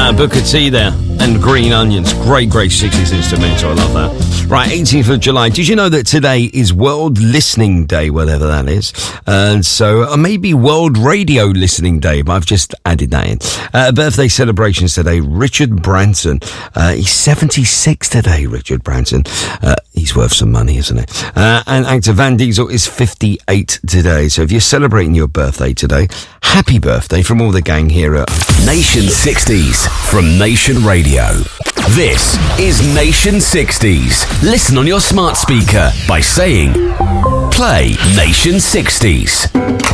Booker T there and Green Onions. Great 60s instrumental. I love that. Right, 18th of July. Did you know that today is World Listening Day, whatever that is? And so maybe World Radio Listening Day, but I've just added that in. Birthday celebrations today. Richard Branson. He's 76 today, Richard Branson. He's worth some money, isn't it? And actor Van Diesel is 58 today. So if you're celebrating your birthday today, happy birthday from all the gang here at Nation 60s from Nation Radio. This is Nation 60s. Listen on your smart speaker by saying, play Nation 60s.